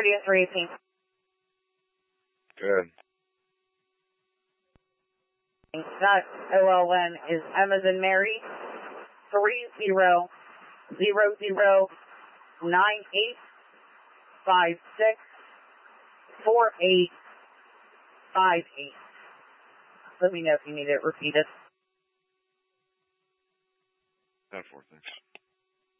Radio 318. Good. That OLN is M as in Mary, 300098564858. Let me know if you need it repeated. 10-4, thanks.